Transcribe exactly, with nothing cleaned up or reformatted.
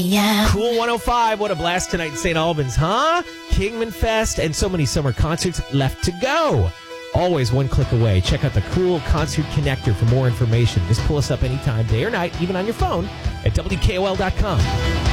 Yeah. Cool one oh five. What a blast tonight in Saint Albans, huh? Kingman Fest and so many summer concerts left to go. Always one click away. Check out the Cool Concert Connector for more information. Just pull us up anytime, day or night, even on your phone, at W K O L dot com.